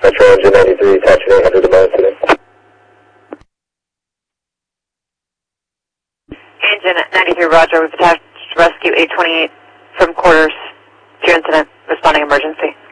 Metro Engine 93, attaching 800 to my incident. Engine 93, Roger. We've attached rescue 828 from quarters to your incident. Responding emergency.